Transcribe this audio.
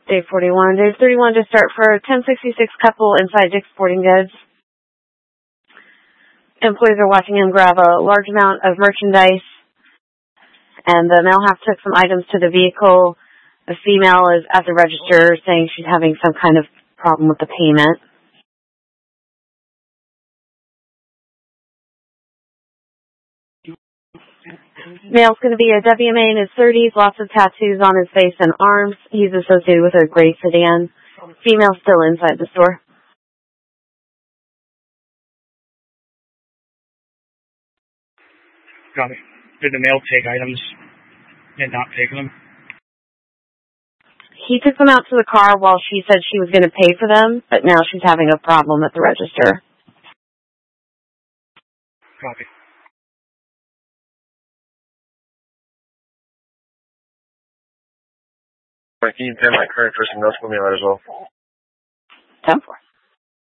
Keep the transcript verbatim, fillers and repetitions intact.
Day forty-one. Day thirty-one to start for ten sixty-six couple inside Dick's Sporting Goods. Employees are watching him grab a large amount of merchandise, and the male half took some items to the vehicle. The female is at the register saying she's having some kind of problem with the payment. Male's going to be a W M A in his thirties, lots of tattoos on his face and arms. He's associated with a gray sedan. Female still inside the store. Got it. Did the male take items and not take them? He took them out to the car while she said she was going to pay for them, but now she's having a problem at the register. Copy. Can you pin my current person notes for me as well? ten four.